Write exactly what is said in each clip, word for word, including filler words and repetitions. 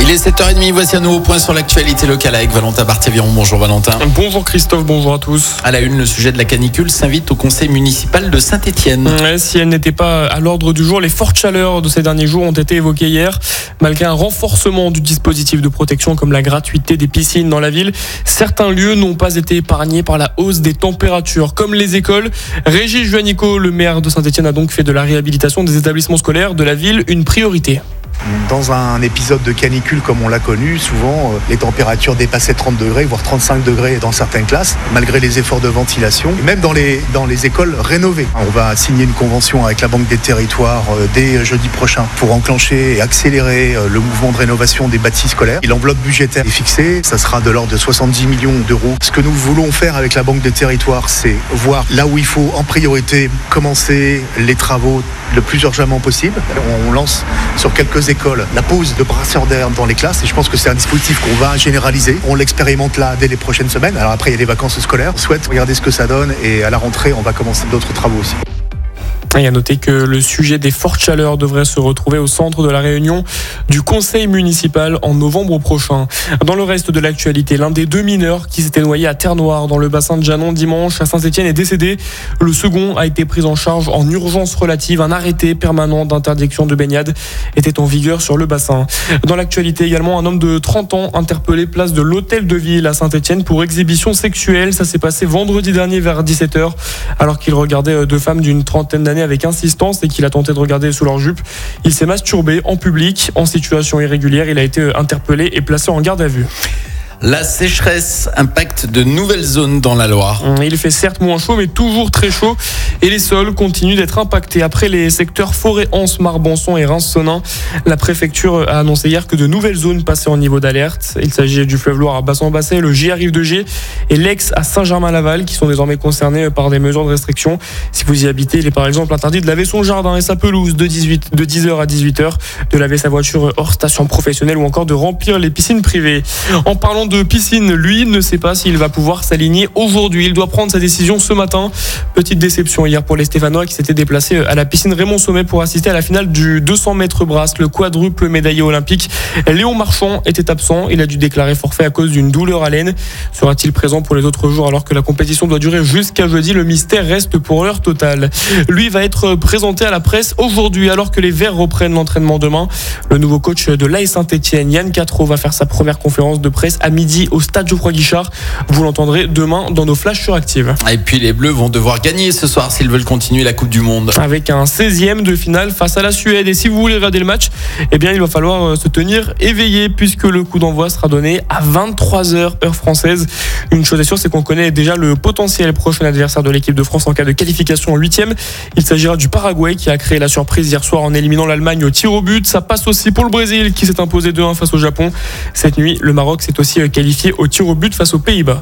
Il est sept heures trente, voici un nouveau point sur l'actualité locale avec Valentin Barthéviron. Bonjour Valentin. Bonjour Christophe, bonjour à tous. À la une, le sujet de la canicule s'invite au conseil municipal de Saint-Étienne. Ouais, si elle n'était pas à l'ordre du jour, les fortes chaleurs de ces derniers jours ont été évoquées hier. Malgré un renforcement du dispositif de protection comme la gratuité des piscines dans la ville, certains lieux n'ont pas été épargnés par la hausse des températures, comme les écoles. Régis Juanico, le maire de Saint-Étienne, a donc fait de la réhabilitation des établissements scolaires de la ville une priorité. Dans un épisode de canicule comme on l'a connu, souvent euh, les températures dépassaient trente degrés, voire trente-cinq degrés dans certaines classes, malgré les efforts de ventilation, et même dans les, dans les écoles rénovées. On va signer une convention avec la Banque des Territoires euh, dès jeudi prochain pour enclencher et accélérer euh, le mouvement de rénovation des bâtis scolaires. Et l'enveloppe budgétaire est fixée, ça sera de l'ordre de soixante-dix millions d'euros. Ce que nous voulons faire avec la Banque des Territoires, c'est voir là où il faut en priorité commencer les travaux le plus urgemment possible. On lance sur quelques écoles la pose de brasseurs d'air dans les classes et je pense que c'est un dispositif qu'on va généraliser. On l'expérimente là dès les prochaines semaines. Alors après il y a les vacances scolaires. On souhaite regarder ce que ça donne et à la rentrée on va commencer d'autres travaux aussi. Et à noter que le sujet des fortes chaleurs devrait se retrouver au centre de la réunion du conseil municipal en novembre prochain. Dans le reste de l'actualité, l'un des deux mineurs qui s'était noyé à Terre-Noire dans le bassin de Janon dimanche à Saint-Étienne est décédé. Le second a été pris en charge en urgence relative. Un arrêté permanent d'interdiction de baignade était en vigueur sur le bassin. Dans l'actualité également, un homme de trente ans interpellé place de l'Hôtel de Ville à Saint-Étienne pour exhibition sexuelle. Ça s'est passé vendredi dernier vers dix-sept heures alors qu'il regardait deux femmes d'une trentaine d'années avec insistance et qu'il a tenté de regarder sous leur jupe. Il s'est masturbé en public, en situation irrégulière. Il a été interpellé et placé en garde à vue. La sécheresse impacte de nouvelles zones dans la Loire. Il fait certes moins chaud, mais toujours très chaud. Et les sols continuent d'être impactés. Après les secteurs Forêt-Anse, Marbançon et Reims-Sonin, la préfecture a annoncé hier que de nouvelles zones passaient en niveau d'alerte. Il s'agit du fleuve Loire à Bassan-Basset, le Gier Rive de Gier et l'Aix à Saint-Germain-Laval qui sont désormais concernés par des mesures de restriction. Si vous y habitez, il est par exemple interdit de laver son jardin et sa pelouse de, dix-huit, de dix heures à dix-huit heures, de laver sa voiture hors station professionnelle ou encore de remplir les piscines privées. En parlant de de piscine, lui ne sait pas s'il va pouvoir s'aligner aujourd'hui. Il doit prendre sa décision ce matin. Petite déception hier pour les Stéphanois qui s'étaient déplacés à la piscine Raymond Sommet pour assister à la finale du deux cents mètres brasse. Le quadruple médaillé olympique Léon Marchand était absent. Il a dû déclarer forfait à cause d'une douleur à l'aine. Sera-t-il présent pour les autres jours alors que la compétition doit durer jusqu'à jeudi? Le mystère reste pour l'heure totale. Lui va être présenté à la presse aujourd'hui alors que les Verts reprennent l'entraînement demain. Le nouveau coach de l'A S Saint-Étienne, Yann Quatreau, va faire sa première conférence de presse à midi au stade Geoffroy-Guichard. Vous l'entendrez demain dans nos flashs sur Active. Et puis les Bleus vont devoir gagner ce soir s'ils veulent continuer la Coupe du Monde. Avec un seizième de finale face à la Suède. Et si vous voulez regarder le match, eh bien il va falloir se tenir éveillé puisque le coup d'envoi sera donné à vingt-trois heures heure française. Une chose est sûre, c'est qu'on connaît déjà le potentiel prochain adversaire de l'équipe de France en cas de qualification en huitième. Il s'agira du Paraguay qui a créé la surprise hier soir en éliminant l'Allemagne au tir au but. Ça passe aussi pour le Brésil qui s'est imposé deux un face au Japon. Cette nuit, le Maroc s'est aussi qualifié au tir au but face aux Pays-Bas.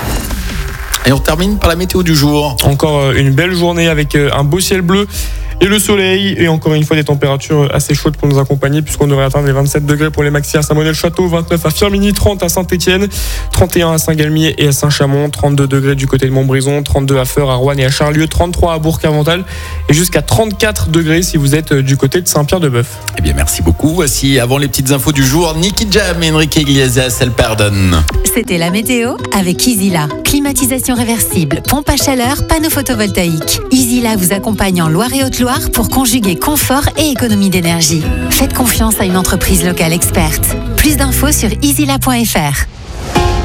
Et on termine par la météo du jour. Encore une belle journée avec un beau ciel bleu et le soleil et encore une fois des températures assez chaudes pour nous accompagner puisqu'on devrait atteindre les vingt-sept degrés pour les maxi à Saint-Monel-Château, vingt-neuf à Firminy, trente à Saint-Étienne, trente et un à Saint-Galmier et à Saint-Chamond, trente-deux degrés du côté de Montbrison, trente-deux à Feurs, à Roanne et à Charlieu, trente-trois à Bourg-Avental et jusqu'à trente-quatre degrés si vous êtes du côté de Saint-Pierre-de-Bœuf. Eh bien merci beaucoup. Voici avant les petites infos du jour, Nicky Jam et Enrique Iglesias, Elle Pardonne. C'était la météo avec Easyla. Climatisation réversible, pompe à chaleur, panneau photovoltaïque. Easyla vous accompagne en Loire et Haute-Loire pour conjuguer confort et économie d'énergie. Faites confiance à une entreprise locale experte. Plus d'infos sur easyla point f r.